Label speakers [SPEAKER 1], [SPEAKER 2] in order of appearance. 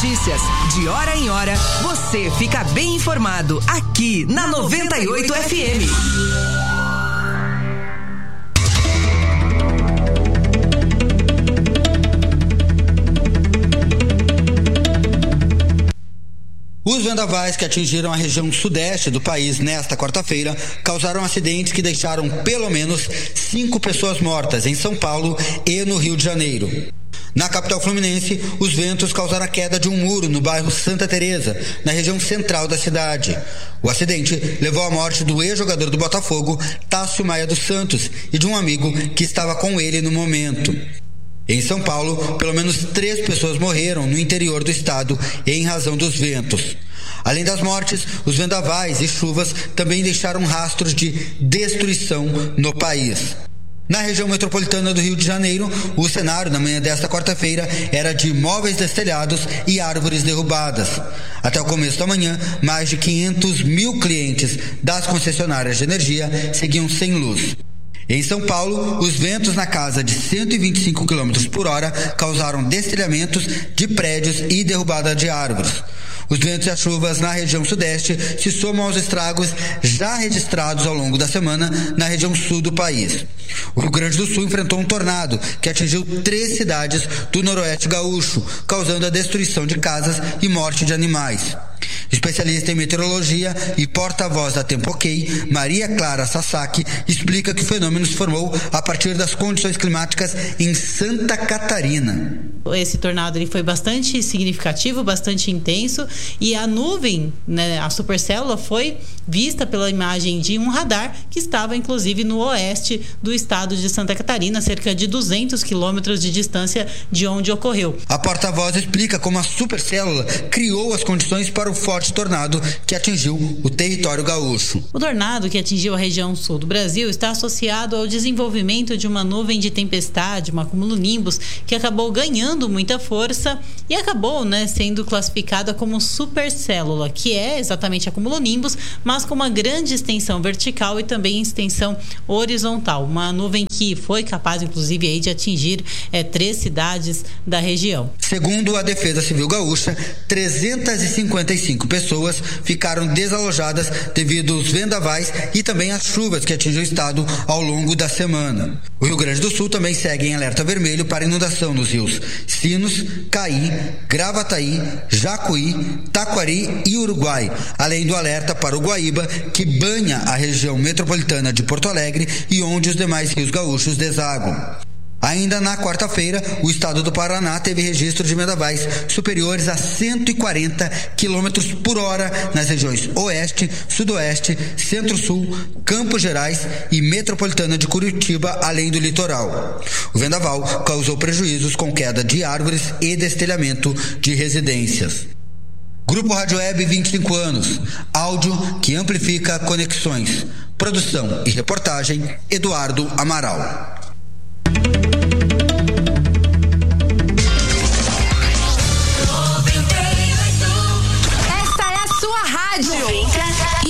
[SPEAKER 1] notícias. De hora em hora, você fica bem informado aqui na 98 FM.
[SPEAKER 2] Os vendavais que atingiram a região sudeste do país nesta quarta-feira causaram acidentes que deixaram pelo menos 5 pessoas mortas em São Paulo e no Rio de Janeiro. Na capital fluminense, os ventos causaram a queda de um muro no bairro Santa Teresa, na região central da cidade. O acidente levou à morte do ex-jogador do Botafogo, Tássio Maia dos Santos, e de um amigo que estava com ele no momento. Em São Paulo, pelo menos 3 pessoas morreram no interior do estado em razão dos ventos. Além das mortes, os vendavais e chuvas também deixaram rastros de destruição no país. Na região metropolitana do Rio de Janeiro, o cenário na manhã desta quarta-feira era de móveis destelhados e árvores derrubadas. Até o começo da manhã, mais de 500 mil clientes das concessionárias de energia seguiam sem luz. Em São Paulo, os ventos na casa de 125 km por hora causaram destelhamentos de prédios e derrubada de árvores. Os ventos e as chuvas na região sudeste se somam aos estragos já registrados ao longo da semana na região sul do país. O Rio Grande do Sul enfrentou um tornado que atingiu 3 cidades do noroeste gaúcho, causando a destruição de casas e morte de animais. Especialista em meteorologia e porta-voz da Tempo-OK, Maria Clara Sasaki, explica que o fenômeno se formou a partir das condições climáticas em Santa Catarina.
[SPEAKER 3] Esse tornado ele foi bastante significativo, bastante intenso, e a nuvem, né, a supercélula, foi vista pela imagem de um radar que estava inclusive no oeste do estado de Santa Catarina, cerca de 200 quilômetros de distância de onde ocorreu.
[SPEAKER 2] A porta-voz explica como a supercélula criou as condições para o forte tornado que atingiu o território gaúcho.
[SPEAKER 3] O tornado que atingiu a região sul do Brasil está associado ao desenvolvimento de uma nuvem de tempestade, uma cumulonimbus, que acabou ganhando muita força e acabou, sendo classificada como supercélula, que é exatamente a cumulonimbus, mas com uma grande extensão vertical e também extensão horizontal. Uma nuvem que foi capaz, inclusive, aí, de atingir 3 cidades da região.
[SPEAKER 2] Segundo a Defesa Civil Gaúcha, 355 pessoas ficaram desalojadas devido aos vendavais e também às chuvas que atingiram o estado ao longo da semana. O Rio Grande do Sul também segue em alerta vermelho para inundação nos rios Sinos, Caí, Gravataí, Jacuí, Taquari e Uruguai, além do alerta para o Guaíba, que banha a região metropolitana de Porto Alegre e onde os demais rios gaúchos desaguam. Ainda na quarta-feira, o estado do Paraná teve registro de vendavais superiores a 140 km por hora nas regiões Oeste, Sudoeste, Centro-Sul, Campos Gerais e Metropolitana de Curitiba, além do litoral. O vendaval causou prejuízos com queda de árvores e destelhamento de residências. Grupo Rádio Web 25 anos, áudio que amplifica conexões. Produção e reportagem, Eduardo Amaral.